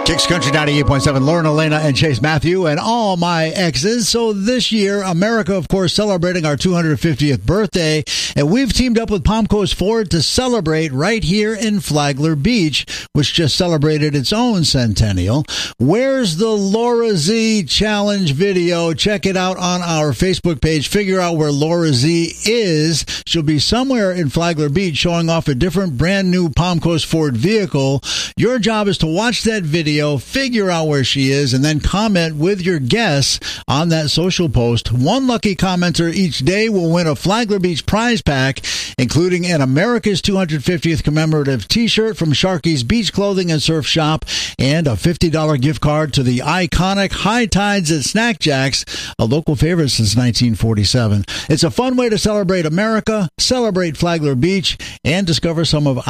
Kicks Country 98.7, Lauren, Elena, and Chase Matthew, and all my exes. So this year, America, of course, celebrating our 250th birthday, and we've teamed up with Palm Coast Ford to celebrate right here in Flagler Beach, which just celebrated its own centennial. Where's the Laura Z Challenge video? Check it out on our Facebook page. Figure out where Laura Z is. She'll be somewhere in Flagler Beach showing off a different brand new Palm Coast Ford vehicle. Your job is to watch that video, figure out where she is, and then comment with your guess on that social post. One lucky commenter each day will win a Flagler Beach prize pack, including an America's 250th commemorative t-shirt from Sharky's Beach Clothing and Surf Shop and a $50 gift card to the iconic High Tides at Snack Jacks, a local favorite since 1947. It's a fun way to celebrate America, celebrate Flagler Beach, and discover some of